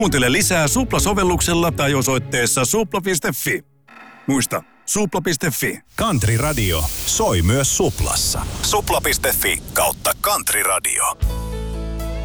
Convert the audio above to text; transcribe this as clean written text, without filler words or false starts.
Kuuntele lisää Supla-sovelluksella tai osoitteessa supla.fi. Muista, supla.fi. Country Radio soi myös Suplassa. Supla.fi/Country Radio.